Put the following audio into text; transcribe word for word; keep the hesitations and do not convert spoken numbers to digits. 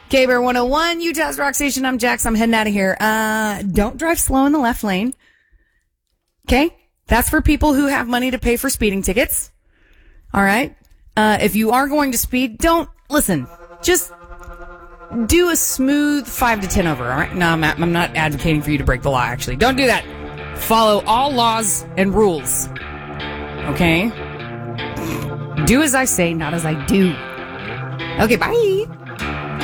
K-Bear one oh one, Utah's Rock Station. I'm Jax. I'm heading out of here. Uh, don't drive slow in the left lane. Okay? That's for people who have money to pay for speeding tickets. All right? Uh, if you are going to speed, don't, listen, just do a smooth five to ten over, all right? No, I'm not, I'm not advocating for you to break the law, actually. Don't do that. Follow all laws and rules. Okay? Do as I say, not as I do. Okay, bye.